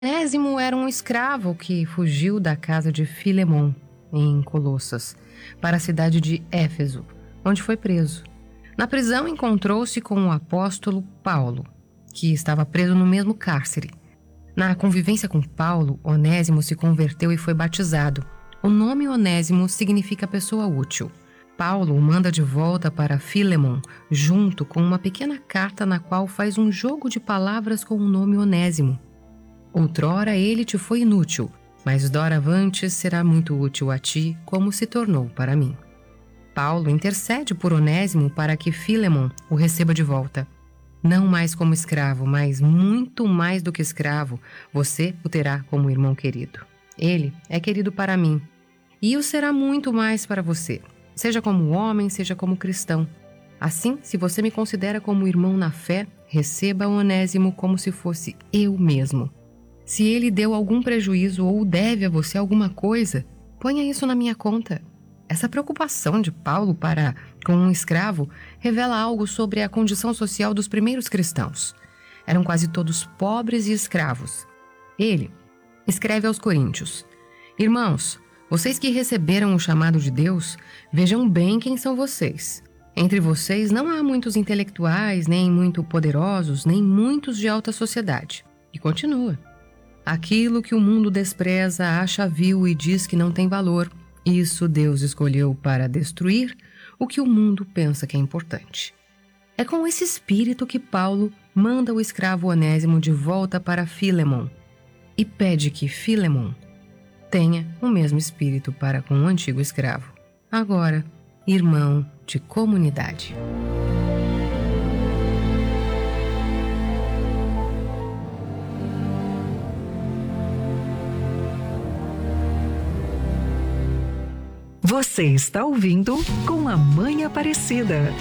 Onésimo era um escravo que fugiu da casa de Filemon, em Colossas, para a cidade de Éfeso, onde foi preso. Na prisão encontrou-se com o apóstolo Paulo, que estava preso no mesmo cárcere. Na convivência com Paulo, Onésimo se converteu e foi batizado. O nome Onésimo significa pessoa útil. Paulo o manda de volta para Filemon, junto com uma pequena carta na qual faz um jogo de palavras com o nome Onésimo. Outrora ele te foi inútil, mas doravante será muito útil a ti, como se tornou para mim. Paulo intercede por Onésimo para que Filemon o receba de volta. Não mais como escravo, mas muito mais do que escravo, você o terá como irmão querido. Ele é querido para mim, e o será muito mais para você, seja como homem, seja como cristão. Assim, se você me considera como irmão na fé, receba Onésimo como se fosse eu mesmo. Se ele deu algum prejuízo ou deve a você alguma coisa, ponha isso na minha conta. Essa preocupação de Paulo para com um escravo revela algo sobre a condição social dos primeiros cristãos. Eram quase todos pobres e escravos. Ele escreve aos Coríntios: Irmãos, vocês que receberam o chamado de Deus, vejam bem quem são vocês. Entre vocês não há muitos intelectuais, nem muito poderosos, nem muitos de alta sociedade. E continua. Aquilo que o mundo despreza, acha vil e diz que não tem valor, isso Deus escolheu para destruir o que o mundo pensa que é importante. É com esse espírito que Paulo manda o escravo Onésimo de volta para Filemon e pede que Filemon tenha o mesmo espírito para com o antigo escravo, agora irmão de comunidade. Você está ouvindo Com a Mãe Aparecida.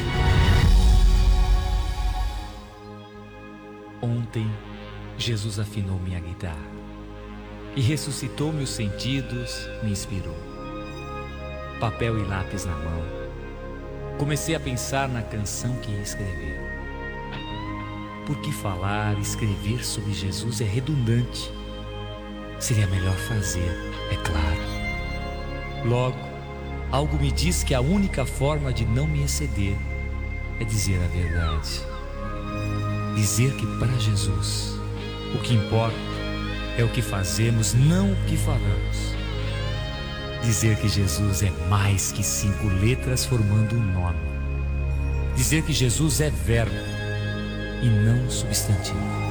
Ontem, Jesus afinou minha guitarra e ressuscitou meus sentidos, me inspirou. Papel e lápis na mão, comecei a pensar na canção que ia escrever. Porque falar e escrever sobre Jesus é redundante. Seria melhor fazer, é claro. Logo, algo me diz que a única forma de não me exceder é dizer a verdade. Dizer que para Jesus o que importa é o que fazemos, não o que falamos. Dizer que Jesus é mais que 5 letras formando um nome. Dizer que Jesus é verbo e não substantivo.